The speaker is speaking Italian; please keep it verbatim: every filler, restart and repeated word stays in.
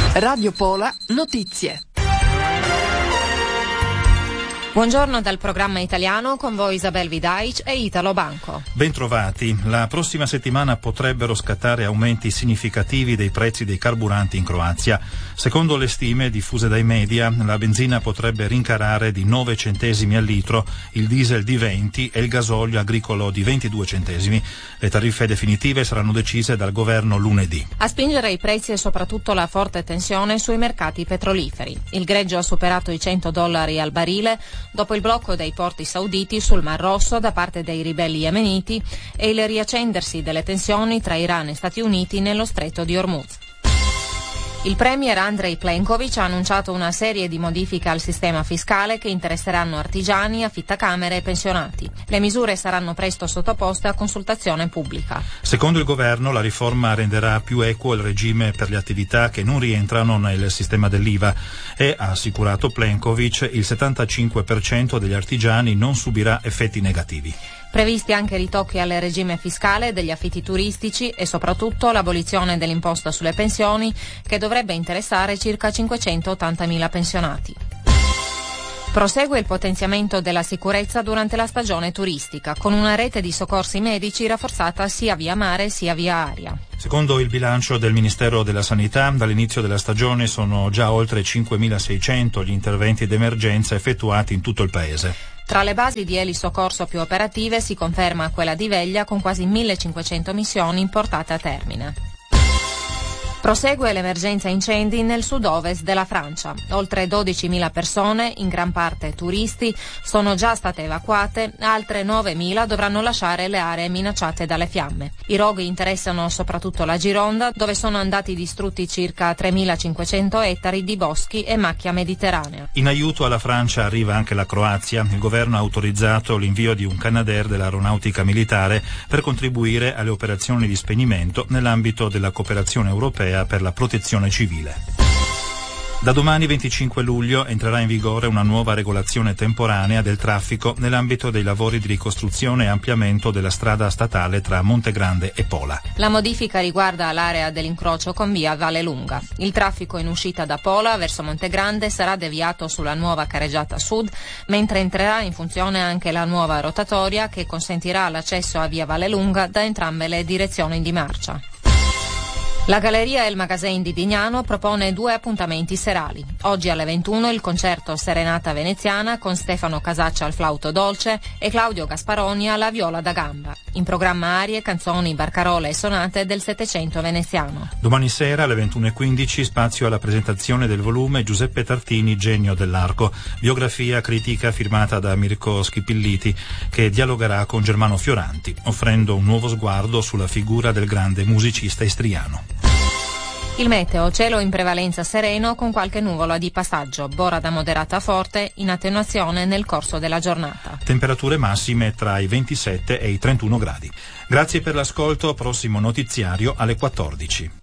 Radio Pola Notizie. Buongiorno dal programma italiano, con voi Isabel Vidaic e Italo Banco. Bentrovati. La prossima settimana potrebbero scattare aumenti significativi dei prezzi dei carburanti in Croazia. Secondo le stime diffuse dai media, la benzina potrebbe rincarare di nove centesimi al litro, il diesel di venti e il gasolio agricolo di ventidue centesimi. Le tariffe definitive saranno decise dal governo lunedì. A spingere i prezzi è soprattutto la forte tensione sui mercati petroliferi. Il greggio ha superato i cento dollari al barile dopo il blocco dei porti sauditi sul Mar Rosso da parte dei ribelli yemeniti e il riaccendersi delle tensioni tra Iran e Stati Uniti nello stretto di Hormuz. Il premier Andrej Plenković ha annunciato una serie di modifiche al sistema fiscale che interesseranno artigiani, affittacamere e pensionati. Le misure saranno presto sottoposte a consultazione pubblica. Secondo il governo, la riforma renderà più equo il regime per le attività che non rientrano nel sistema dell'I V A e, ha assicurato Plenković, il settantacinque per cento degli artigiani non subirà effetti negativi. Previsti anche ritocchi al regime fiscale degli affitti turistici e soprattutto l'abolizione dell'imposta sulle pensioni, che dovrebbe interessare circa cinquecentottantamila pensionati. Prosegue il potenziamento della sicurezza durante la stagione turistica, con una rete di soccorsi medici rafforzata sia via mare sia via aria. Secondo il bilancio del Ministero della Sanità, dall'inizio della stagione sono già oltre cinquemilaseicento gli interventi d'emergenza effettuati in tutto il paese. Tra le basi di elisoccorso più operative si conferma quella di Veglia, con quasi millecinquecento missioni portate a termine. Prosegue l'emergenza incendi nel sud-ovest della Francia. Oltre dodicimila persone, in gran parte turisti, sono già state evacuate, altre novemila dovranno lasciare le aree minacciate dalle fiamme. I roghi interessano soprattutto la Gironda, dove sono andati distrutti circa tremilacinquecento ettari di boschi e macchia mediterranea. In aiuto alla Francia arriva anche la Croazia. Il governo ha autorizzato l'invio di un Canadair dell'aeronautica militare per contribuire alle operazioni di spegnimento nell'ambito della cooperazione europea per la protezione civile. Da domani venticinque luglio entrerà in vigore una nuova regolazione temporanea del traffico nell'ambito dei lavori di ricostruzione e ampliamento della strada statale tra Montegrande e Pola. La modifica riguarda l'area dell'incrocio con via Vallelunga. Il traffico in uscita da Pola verso Montegrande sarà deviato sulla nuova carreggiata sud, mentre entrerà in funzione anche la nuova rotatoria che consentirà l'accesso a via Vallelunga da entrambe le direzioni di marcia. La Galleria El Magasin di Dignano propone due appuntamenti serali. Oggi alle ventuno il concerto Serenata Veneziana con Stefano Casaccia al flauto dolce e Claudio Gasparoni alla viola da gamba. In programma arie, canzoni, barcarole e sonate del Settecento veneziano. Domani sera alle ventuno e quindici spazio alla presentazione del volume Giuseppe Tartini, Genio dell'Arco, biografia critica firmata da Mirko Schipilliti, che dialogherà con Germano Fioranti, offrendo un nuovo sguardo sulla figura del grande musicista istriano. Il meteo, cielo in prevalenza sereno con qualche nuvola di passaggio, bora da moderata a forte, in attenuazione nel corso della giornata. Temperature massime tra i ventisette e i trentuno gradi. Grazie per l'ascolto, prossimo notiziario alle quattordici.